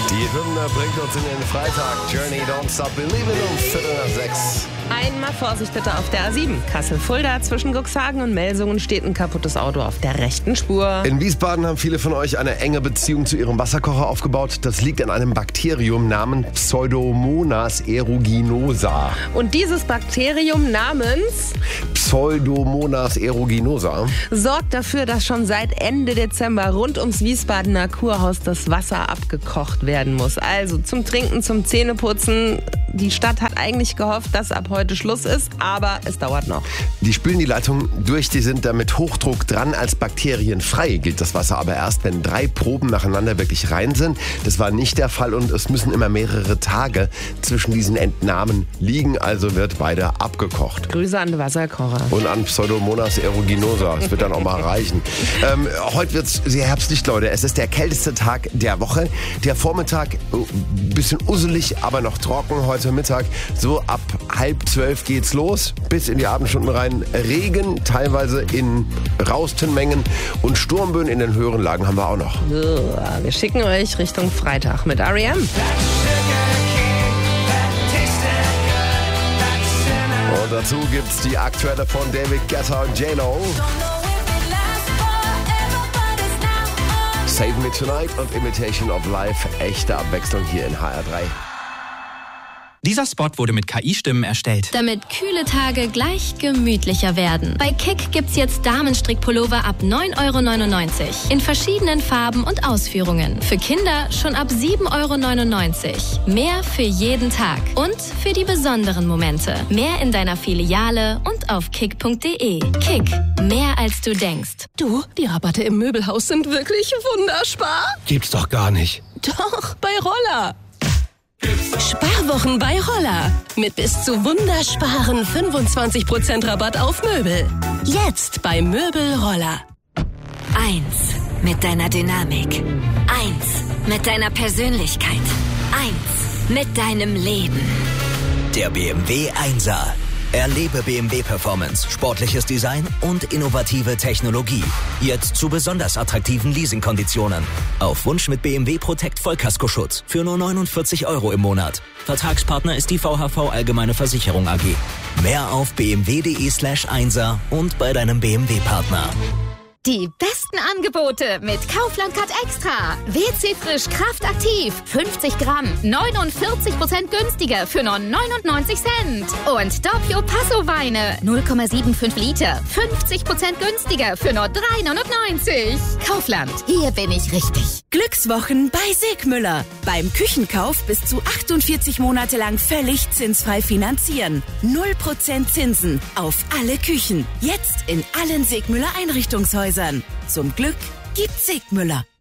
Die Hymne bringt uns in den Freitag. Journey, Don't Stop Believing um 5:45. Einmal Vorsicht bitte auf der A7. Kassel-Fulda zwischen Cuxhagen und Melsungen steht ein kaputtes Auto auf der rechten Spur. In Wiesbaden haben viele von euch eine enge Beziehung zu ihrem Wasserkocher aufgebaut. Das liegt an einem Bakterium namens Pseudomonas aeruginosa. Und dieses Bakterium namens Pseudomonas aeruginosa sorgt dafür, dass schon seit Ende Dezember rund ums Wiesbadener Kurhaus das Wasser abgekocht werden muss. Also zum Trinken, zum Zähneputzen. Die Stadt hat eigentlich gehofft, dass ab heute Schluss ist, aber es dauert noch. Die spülen die Leitung durch, die sind da mit Hochdruck dran. Als bakterienfrei gilt das Wasser aber erst, wenn 3 Proben nacheinander wirklich rein sind. Das war nicht der Fall und es müssen immer mehrere Tage zwischen diesen Entnahmen liegen, also wird beide abgekocht. Grüße an den Wasserkocher. Und an Pseudomonas aeruginosa. Das wird dann auch mal reichen. Heute wird es sehr herbstlich, Leute. Es ist der kälteste Tag der Woche. Der Vormittag ein bisschen usselig, aber noch trocken. Heute Mittag so ab 11:30 geht's los. Bis in die Abendstunden rein. Regen, teilweise in rausten Mengen. Und Sturmböen in den höheren Lagen haben wir auch noch. Wir schicken euch Richtung Freitag mit R.E.M. Und dazu gibt's die aktuelle von David Guetta und J-Lo. Save Me Tonight und Imitation of Life. Echte Abwechslung hier in HR3. Dieser Spot wurde mit KI-Stimmen erstellt. Damit kühle Tage gleich gemütlicher werden. Bei Kick gibt's jetzt Damenstrickpullover ab 9,99 € in verschiedenen Farben und Ausführungen. Für Kinder schon ab 7,99 €. Mehr für jeden Tag und für die besonderen Momente. Mehr in deiner Filiale und auf kick.de. Kick, mehr als du denkst. Du, die Rabatte im Möbelhaus sind wirklich wunderspar. Gibt's doch gar nicht. Doch, bei Roller. Sparwochen bei Roller. Mit bis zu wundersparen 25% Rabatt auf Möbel. Jetzt bei Möbel Roller. 1 mit deiner Dynamik. 1 mit deiner Persönlichkeit. 1 mit deinem Leben. Der BMW 1er. Erlebe BMW Performance, sportliches Design und innovative Technologie. Jetzt zu besonders attraktiven Leasingkonditionen. Auf Wunsch mit BMW Protect Vollkaskoschutz für nur 49 € im Monat. Vertragspartner ist die VHV Allgemeine Versicherung AG. Mehr auf bmw.de/1er und bei deinem BMW-Partner. Die besten Angebote mit Kaufland Card Extra. WC Frisch Kraft Aktiv. 50 Gramm. 49% günstiger für nur 99 Cent. Und Doppio Passo Weine. 0,75 Liter. 50% günstiger für nur 3,99 €. Kaufland. Hier bin ich richtig. Glückswochen bei Segmüller. Beim Küchenkauf bis zu 48 Monate lang völlig zinsfrei finanzieren. 0% Zinsen auf alle Küchen. Jetzt in allen Segmüller Einrichtungshäusern. Zum Glück gibt's Segmüller.